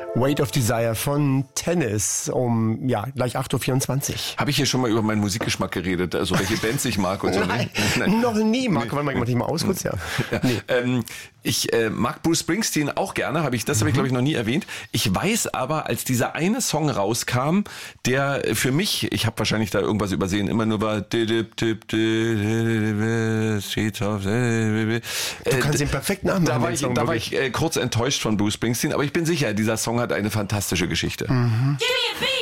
Weight of Desire von Tennis um gleich 8.24 Uhr. Habe ich hier schon mal über meinen Musikgeschmack geredet, also welche Bands ich mag und so? Nein, noch nie. Marc, warte mal, ich mach dich mal aus kurz, ja. Nee. Ich mag Bruce Springsteen auch gerne, habe ich glaube ich noch nie erwähnt. Ich weiß aber, als dieser eine Song rauskam, der für mich, ich habe wahrscheinlich da irgendwas übersehen, immer nur war Du kannst den perfekt nachmachen. Da war ich kurz enttäuscht von Bruce Springsteen, aber ich bin sicher, dieser Song hat eine fantastische Geschichte. Give me a beat.